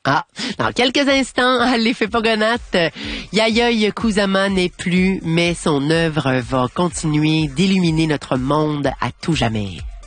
Ah, dans quelques instants, l'effet Pogonate, Yayoi Kusama n'est plus, mais son œuvre va continuer d'illuminer notre monde à tout jamais.